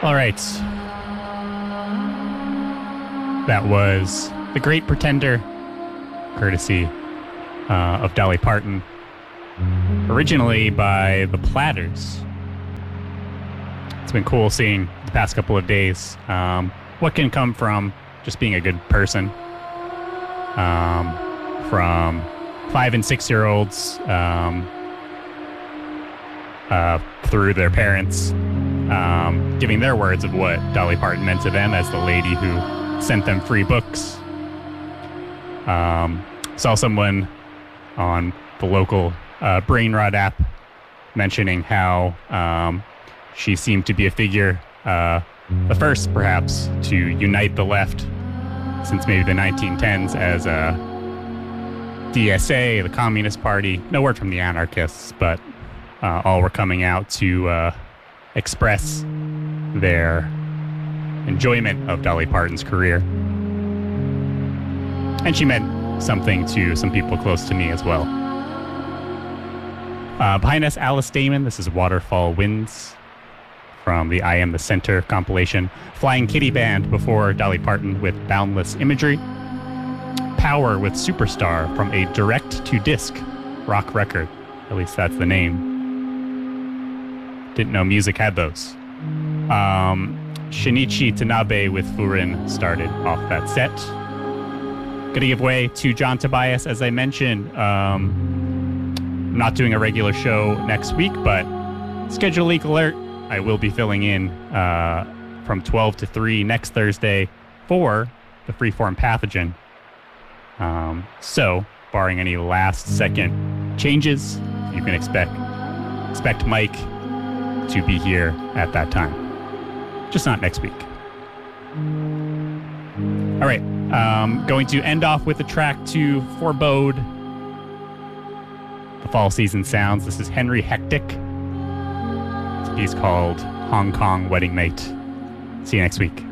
All right. That was The Great Pretender, courtesy of Dolly Parton, originally by the Platters. It's been cool seeing the past couple of days what can come from just being a good person, from 5 and 6 year olds through their parents giving their words of what Dolly Parton meant to them as the lady who sent them free books. Saw someone on the local Brainrot app mentioning how she seemed to be a figure, the first perhaps to unite the left since maybe the 1910s as DSA, the Communist Party. No word from the anarchists, but all were coming out to express their enjoyment of Dolly Parton's career. And she meant something to some people close to me as well. Behind us, Alice Damon. This is Waterfall Winds from the I Am the Center compilation. Flying Kitty Band before Dolly Parton with Boundless Imagery. Power with Superstar from a direct-to-disc rock record. At least that's the name. Didn't know music had those. Shinichi Tanabe with Furin started off that set. Gonna give way to John Tobias, as I mentioned. I'm not doing a regular show next week, but schedule leak alert. I will be filling in from 12 to 3 next Thursday for the Freeform Pathogen. So, barring any last-second changes, you can expect Mike to be here at that time. Just not next week. All right. Going to end off with a track to forebode the fall season sounds. This is Henry Hectic. It's a piece called Hong Kong Wedding Night. See you next week.